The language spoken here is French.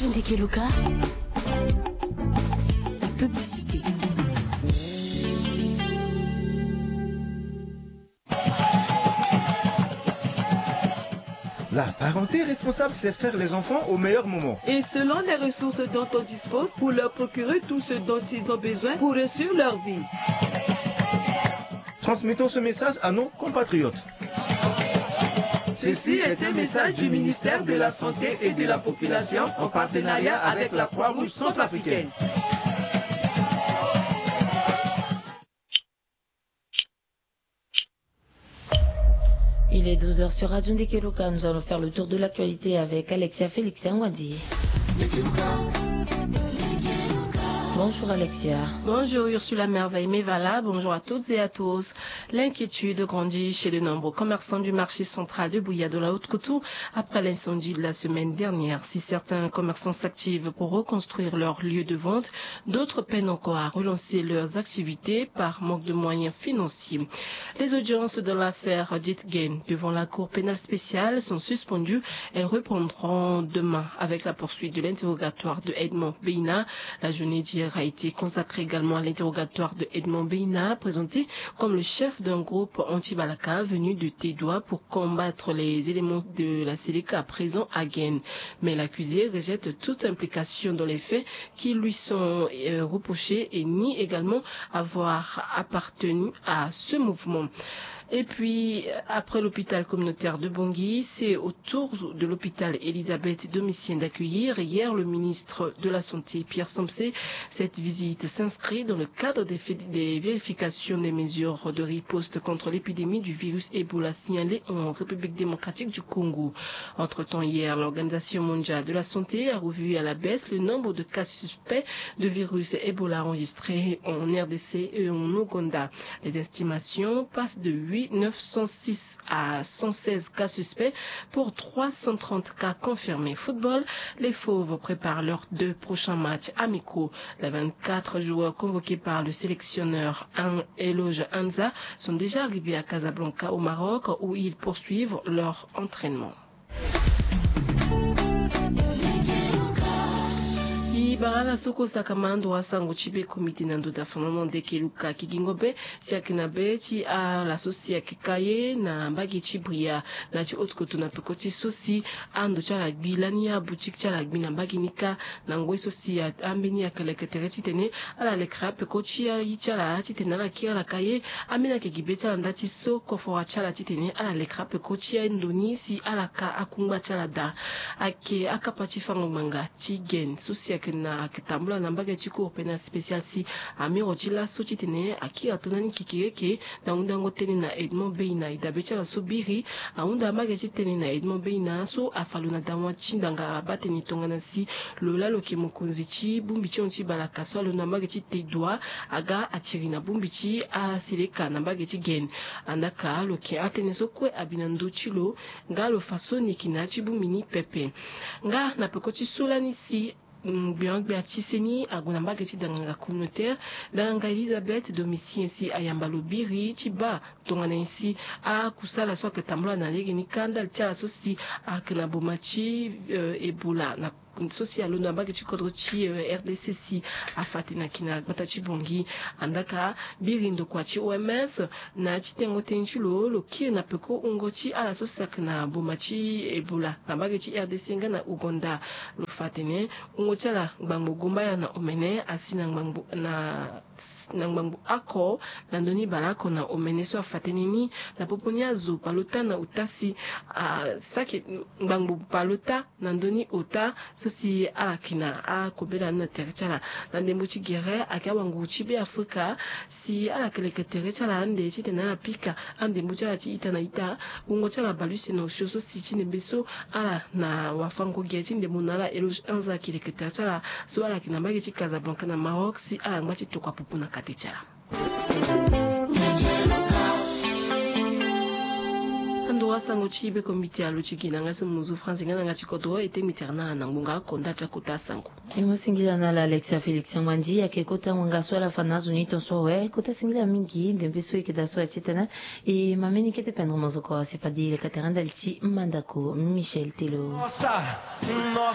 Ndeke Luka, la publicité. La parenté responsable, c'est faire les enfants au meilleur moment. Et selon les ressources dont on dispose, pour leur procurer tout ce dont ils ont besoin pour réussir leur vie. Transmettons ce message à nos compatriotes. Ceci est un message du ministère de la Santé et de la Population en partenariat avec la Croix-Rouge centrafricaine. Il est 12h sur Radio Ndeke Luka. Nous allons faire le tour de l'actualité avec Alexia Félix Ngwandi. Bonjour Alexia. Bonjour Ursula Merveille Mevala, bonjour à toutes et à tous. L'inquiétude grandit chez de nombreux commerçants du marché central de Bouya de la Haute-Koutou après l'incendie de la semaine dernière. Si certains commerçants s'activent pour reconstruire leur lieu de vente, d'autres peinent encore à relancer leurs activités par manque de moyens financiers. Les audiences de l'affaire Ditgen devant la Cour pénale spéciale sont suspendues. Elles reprendront demain avec la poursuite de l'interrogatoire de Edmond Beina. La journée d'hier a été consacré également à l'interrogatoire de Edmond Beina, présenté comme le chef d'un groupe anti-Balaka venu de Tédoua pour combattre les éléments de la Séléka présents à Guen. Mais l'accusé rejette toute implication dans les faits qui lui sont reprochés et nie également avoir appartenu à ce mouvement. Et puis, après l'hôpital communautaire de Bangui, c'est au tour de l'hôpital Elisabeth Domitien d'accueillir hier le ministre de la Santé, Pierre Somsé. Cette visite s'inscrit dans le cadre des vérifications des mesures de riposte contre l'épidémie du virus Ebola signalée en République démocratique du Congo. Entre-temps, hier, l'Organisation mondiale de la santé a revu à la baisse le nombre de cas suspects de virus Ebola enregistrés en RDC et en Ouganda. Les estimations passent de 906 à 116 cas suspects pour 330 cas confirmés. Football, les Fauves préparent leurs 2 prochains matchs amicaux. Les 24 joueurs convoqués par le sélectionneur Eloge Anza sont déjà arrivés à Casablanca au Maroc où ils poursuivent leur entraînement. Barala soko sakamando wa sango chibe komite nando da famamo Ndeke Luka kigingobe siakina beti a la sosia kikaye na mbagi chibria na chi otkoto na pekoti sosi ando chala gbilani ya boutique chala gbina mbagi nika na ngoi sosi ambeni ya kaleketere chitene ala lekra pekoti ya chala chitene na kia la kaye amina ke gibeta la ndati so kofo wa chala chitene ala lekra pekoti ya ndoni si ala ka akumba chala da ake akapati fango manga chigen sosi akina akitambula na mbaga chiko pena special si amiro chila so chitene aki atonani kikireke na undango tene na Edmond Beina idabecha la sobiri aunda mbaga chitene na Edmond Beina so afaluna damwa chindanga bateni tongana si lola loke mokonzichi bumbichi onchi balaka so alona mbaga chitedwa aga atirina bumbichi a Séléka na mbaga chigen andaka loke atene so kwe abina ndochilo ngalo fasoni kinachi bumini pepe nga na pekoti solani si bien Beatiseni agunamba geti danga communautaire danga Elisabeth Domitien si ayamba lobiri chiba tongana ici a kusala so ketambula na lege ni kanda tia sosi akna bomachi Ebola na social na mbage chikodro chi RDC si afati na kina batachi bongi andaka birindo kwa chi OMS na chitengo tenchulo lo ki na peko ungochi ala sosak na bomachi Ebola na mbage chi RDC ngana Uganda lo fatene ungochala ngbango gomba ya na omene asina ngbango na ngbango ako na ndoni balako na omene so afatene ni na poponia zo palota na utasi saki ngbango palota na ndoni uta sosi alakina a kobela na terchala na ndembuchi gere akawangu chibe Afrika si alakeleke terchala ande chitena na pika ande mbucha chi ita na ita ungochala balusi na ushoso si chinembeso ala na wafango geti ndemunala Eloge Anza kileke terchala so alakina mbage chi Casablanca na Maroc si ala ngwachi tokwa pupuna katechala sango chibe komite alo chikina ngasi muzu France ngana ngati kodro ete miterna na ngunga konda chakuta sango imo singila na la Alexia Félix Ngwandi yake kota mwanga swala fanazo ni tonso we kota singila mingi ndembeso ikida so atitana e mameni kete pendro mozoko sifadi le kateranda lti mandako Michel Telo